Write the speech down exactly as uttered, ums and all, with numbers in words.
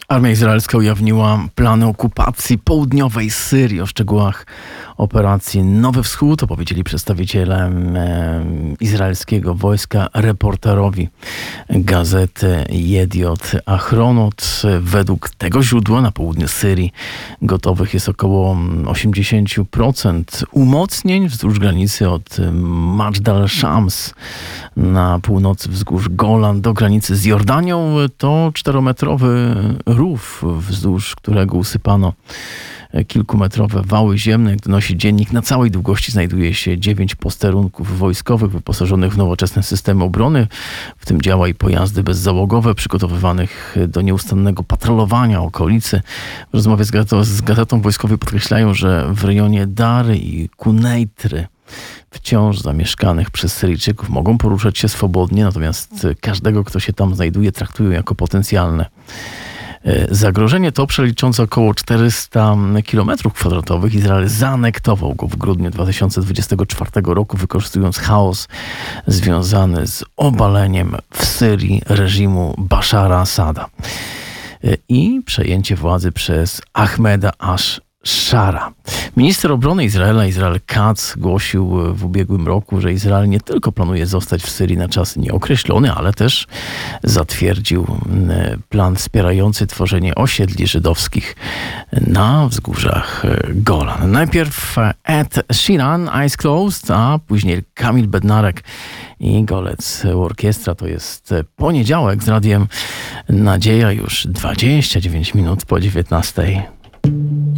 Armia izraelska ujawniła plany okupacji południowej Syrii. O szczegółach operacji Nowy Wschód opowiedzieli przedstawiciele e, izraelskiego wojska reporterowi gazety Jediot Achronot. Według tego źródła na południu Syrii gotowych jest około osiemdziesiąt procent umocnień wzdłuż granicy od Majd al-Shams na północy wzgórz Golan do granicy z Jordanią. To czterometrowy rów, wzdłuż którego usypano kilkumetrowe wały ziemne. Jak donosi dziennik, na całej długości znajduje się dziewięć posterunków wojskowych wyposażonych w nowoczesne systemy obrony. W tym działa i pojazdy bezzałogowe przygotowywanych do nieustannego patrolowania okolicy. W rozmowie z gazetą, z gazetą wojskowi podkreślają, że w rejonie Dary i Kunejtry wciąż zamieszkanych przez Syryjczyków mogą poruszać się swobodnie, natomiast każdego, kto się tam znajduje, traktują jako potencjalne zagrożenie. To przelicząc około czterysta kilometrów kwadratowych. Izrael zaanektował go w grudniu dwa tysiące dwudziestego czwartego roku, wykorzystując chaos związany z obaleniem w Syrii reżimu Bashara Asada i przejęcie władzy przez Ahmeda Ash-Shara. Minister obrony Izraela, Israel Katz, głosił w ubiegłym roku, że Izrael nie tylko planuje zostać w Syrii na czas nieokreślony, ale też zatwierdził plan wspierający tworzenie osiedli żydowskich na wzgórzach Golan. Najpierw Ed Sheeran, Eyes Closed, a później Kamil Bednarek i Golec Orkiestra. To jest poniedziałek z Radiem Nadzieja, już dwadzieścia dziewięć minut po dziewiętnastej.